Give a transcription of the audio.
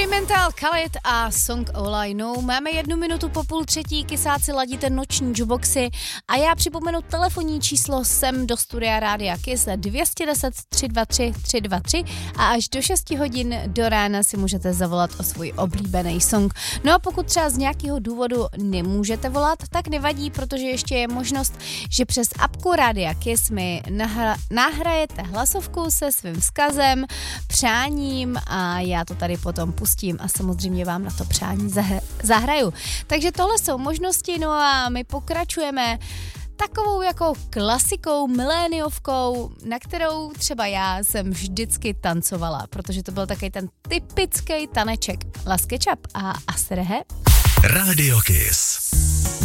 Mental, Khalid a Song All I Know. Máme 1 minutu po 2:30, kysáci ladíte noční jukeboxy a já připomenu telefonní číslo sem do studia Rádia Kiss 210 323 323 a až do 6 hodin do rána si můžete zavolat o svůj oblíbený song. No a pokud třeba z nějakého důvodu nemůžete volat, tak nevadí, protože ještě je možnost, že přes apku Rádia Kiss mi nahrajete hlasovku se svým vzkazem, přáním a já to tady potom pustím a samozřejmě vám na to přání zahraju. Takže tohle jsou možnosti, no a my pokračujeme takovou jako klasikou, miléniovkou, na kterou třeba já jsem vždycky tancovala, protože to byl takový ten typický taneček. Las Ketchup a Asterhe. Radio Kiss.